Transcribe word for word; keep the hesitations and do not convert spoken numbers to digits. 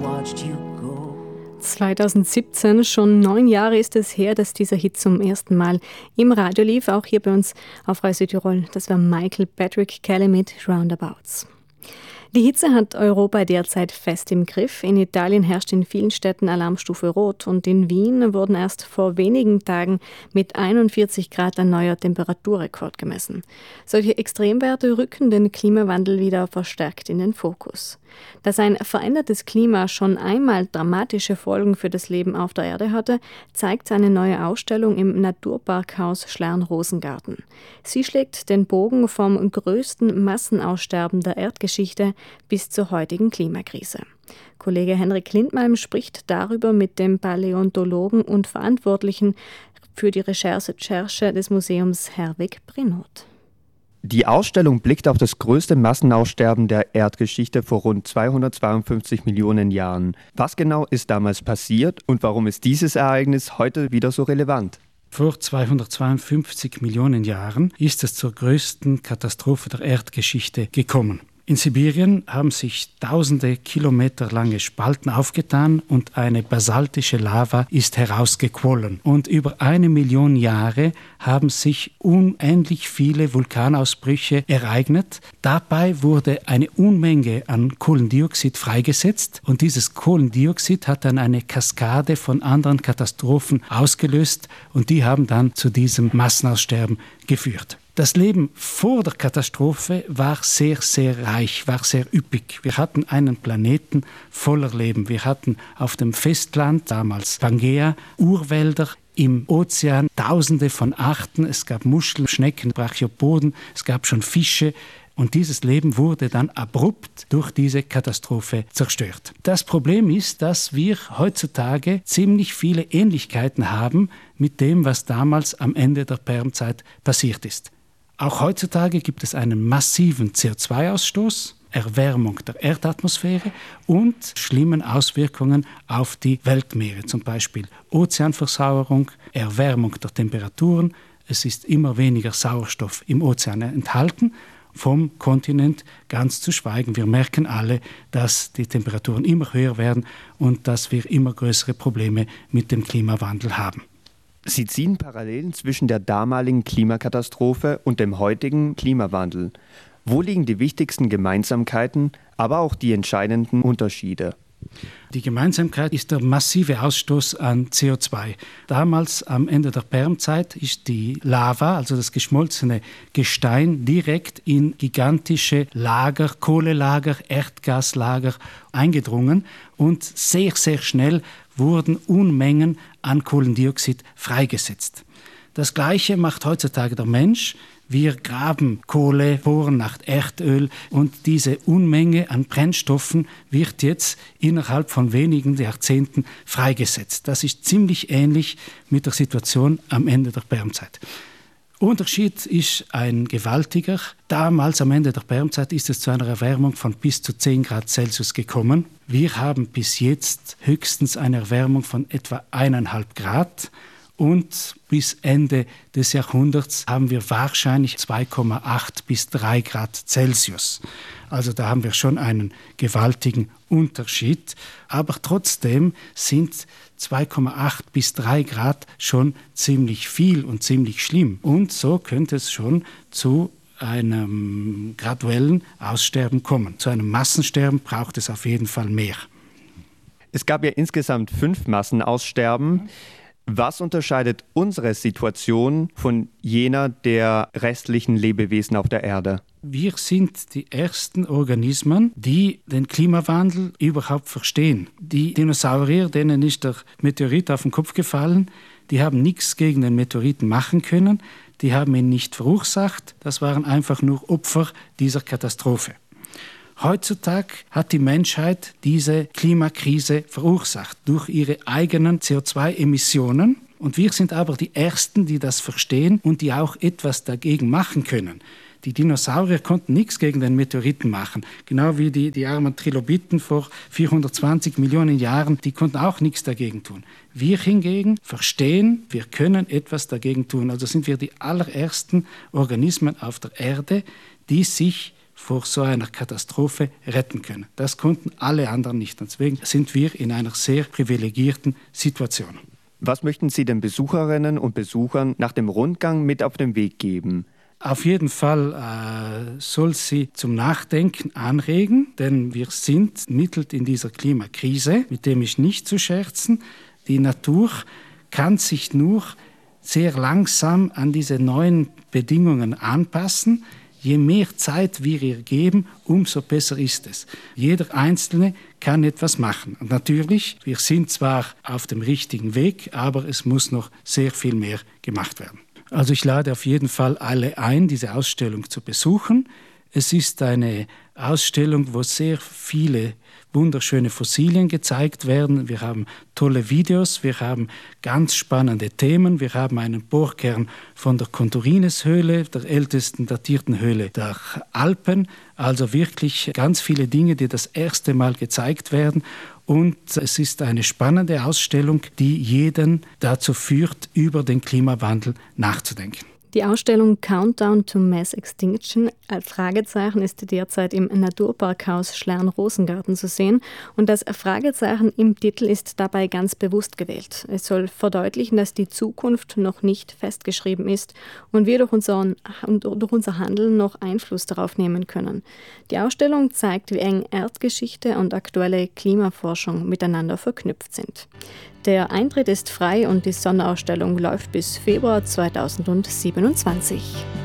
watched you go. zweitausendsiebzehn, schon neun Jahre ist es her, dass dieser Hit zum ersten Mal im Radio lief, auch hier bei uns auf Radio Südtirol. Das war Michael Patrick Kelly mit Roundabouts. Die Hitze hat Europa derzeit fest im Griff. In Italien herrscht in vielen Städten Alarmstufe Rot und in Wien wurden erst vor wenigen Tagen mit einundvierzig Grad ein neuer Temperaturrekord gemessen. Solche Extremwerte rücken den Klimawandel wieder verstärkt in den Fokus. Dass ein verändertes Klima schon einmal dramatische Folgen für das Leben auf der Erde hatte, zeigt eine neue Ausstellung im Naturparkhaus Schlern-Rosengarten. Sie schlägt den Bogen vom größten Massenaussterben der Erdgeschichte bis zur heutigen Klimakrise. Kollege Henrik Lindmalm spricht darüber mit dem Paläontologen und Verantwortlichen für die Recherche des Museums Herwig Brinot. Die Ausstellung blickt auf das größte Massenaussterben der Erdgeschichte vor rund zweihundertzweiundfünfzig Millionen Jahren. Was genau ist damals passiert und warum ist dieses Ereignis heute wieder so relevant? Vor zweihundertzweiundfünfzig Millionen Jahren ist es zur größten Katastrophe der Erdgeschichte gekommen. In Sibirien haben sich tausende Kilometer lange Spalten aufgetan und eine basaltische Lava ist herausgequollen. Und über eine Million Jahre haben sich unendlich viele Vulkanausbrüche ereignet. Dabei wurde eine Unmenge an Kohlendioxid freigesetzt und dieses Kohlendioxid hat dann eine Kaskade von anderen Katastrophen ausgelöst und die haben dann zu diesem Massenaussterben geführt. Das Leben vor der Katastrophe war sehr, sehr reich, war sehr üppig. Wir hatten einen Planeten voller Leben. Wir hatten auf dem Festland, damals Pangea, Urwälder, im Ozean Tausende von Arten. Es gab Muscheln, Schnecken, Brachiopoden, es gab schon Fische. Und dieses Leben wurde dann abrupt durch diese Katastrophe zerstört. Das Problem ist, dass wir heutzutage ziemlich viele Ähnlichkeiten haben mit dem, was damals am Ende der Permzeit passiert ist. Auch heutzutage gibt es einen massiven C O zwei Ausstoß, Erwärmung der Erdatmosphäre und schlimmen Auswirkungen auf die Weltmeere, zum Beispiel Ozeanversauerung, Erwärmung der Temperaturen. Es ist immer weniger Sauerstoff im Ozean enthalten, vom Kontinent ganz zu schweigen. Wir merken alle, dass die Temperaturen immer höher werden und dass wir immer größere Probleme mit dem Klimawandel haben. Sie ziehen Parallelen zwischen der damaligen Klimakatastrophe und dem heutigen Klimawandel. Wo liegen die wichtigsten Gemeinsamkeiten, aber auch die entscheidenden Unterschiede? Die Gemeinsamkeit ist der massive Ausstoß an C O zwei. Damals am Ende der Permzeit ist die Lava, also das geschmolzene Gestein, direkt in gigantische Lager, Kohlelager, Erdgaslager eingedrungen und sehr, sehr schnell wurden Unmengen an Kohlendioxid freigesetzt. Das Gleiche macht heutzutage der Mensch. Wir graben Kohle, bohren nach Erdöl und diese Unmenge an Brennstoffen wird jetzt innerhalb von wenigen Jahrzehnten freigesetzt. Das ist ziemlich ähnlich mit der Situation am Ende der Permzeit. Unterschied ist ein gewaltiger. Damals am Ende der Permzeit ist es zu einer Erwärmung von bis zu zehn Grad Celsius gekommen. Wir haben bis jetzt höchstens eine Erwärmung von etwa eineinhalb Grad. Und bis Ende des Jahrhunderts haben wir wahrscheinlich zwei Komma acht bis drei Grad Celsius. Also da haben wir schon einen gewaltigen Unterschied. Aber trotzdem sind zwei Komma acht bis drei Grad schon ziemlich viel und ziemlich schlimm. Und so könnte es schon zu einem graduellen Aussterben kommen. Zu einem Massensterben braucht es auf jeden Fall mehr. Es gab ja insgesamt fünf Massenaussterben. Was unterscheidet unsere Situation von jener der restlichen Lebewesen auf der Erde? Wir sind die ersten Organismen, die den Klimawandel überhaupt verstehen. Die Dinosaurier, denen ist der Meteorit auf den Kopf gefallen, die haben nichts gegen den Meteoriten machen können, die haben ihn nicht verursacht, das waren einfach nur Opfer dieser Katastrophe. Heutzutage hat die Menschheit diese Klimakrise verursacht durch ihre eigenen C O zwei Emissionen. Und wir sind aber die Ersten, die das verstehen und die auch etwas dagegen machen können. Die Dinosaurier konnten nichts gegen den Meteoriten machen. Genau wie die, die armen Trilobiten vor vierhundertzwanzig Millionen Jahren, die konnten auch nichts dagegen tun. Wir hingegen verstehen, wir können etwas dagegen tun. Also sind wir die allerersten Organismen auf der Erde, die sich vor so einer Katastrophe retten können. Das konnten alle anderen nicht. Deswegen sind wir in einer sehr privilegierten Situation. Was möchten Sie den Besucherinnen und Besuchern nach dem Rundgang mit auf den Weg geben? Auf jeden Fall äh, soll sie zum Nachdenken anregen, denn wir sind mitten in dieser Klimakrise, mit dem ist nicht zu scherzen. Die Natur kann sich nur sehr langsam an diese neuen Bedingungen anpassen. Je mehr Zeit wir ihr geben, umso besser ist es. Jeder Einzelne kann etwas machen. Und natürlich, wir sind zwar auf dem richtigen Weg, aber es muss noch sehr viel mehr gemacht werden. Also ich lade auf jeden Fall alle ein, diese Ausstellung zu besuchen. Es ist eine Ausstellung, wo sehr viele wunderschöne Fossilien gezeigt werden. Wir haben tolle Videos, wir haben ganz spannende Themen. Wir haben einen Bohrkern von der Conturines-Höhle, der ältesten datierten Höhle der Alpen. Also wirklich ganz viele Dinge, die das erste Mal gezeigt werden. Und es ist eine spannende Ausstellung, die jeden dazu führt, über den Klimawandel nachzudenken. Die Ausstellung Countdown to Mass Extinction als Fragezeichen ist derzeit im Naturparkhaus Schlern-Rosengarten zu sehen und das Fragezeichen im Titel ist dabei ganz bewusst gewählt. Es soll verdeutlichen, dass die Zukunft noch nicht festgeschrieben ist und wir durch, unseren, durch unser Handeln noch Einfluss darauf nehmen können. Die Ausstellung zeigt, wie eng Erdgeschichte und aktuelle Klimaforschung miteinander verknüpft sind. Der Eintritt ist frei und die Sonderausstellung läuft bis Februar zweitausendsiebenundzwanzig.